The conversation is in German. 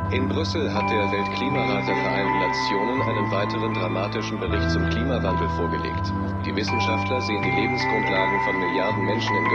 In Brüssel hat der Weltklimarat der Vereinten Nationen einen weiteren dramatischen Bericht zum Klimawandel vorgelegt. Die Wissenschaftler sehen die Lebensgrundlagen von Milliarden Menschen in